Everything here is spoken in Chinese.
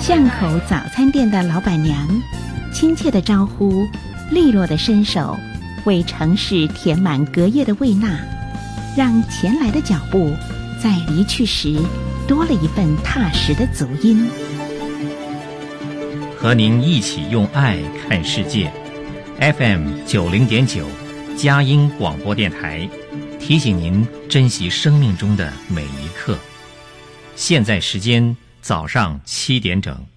巷口早餐店的老板娘，亲切的招呼，利落的伸手，为城市填满隔夜的胃纳，让前来的脚步在离去时多了一份踏实的足音。 和您一起用爱看世界。FM90.9佳音广播电台提醒您珍惜生命中的每一刻。现在时间早上7点整。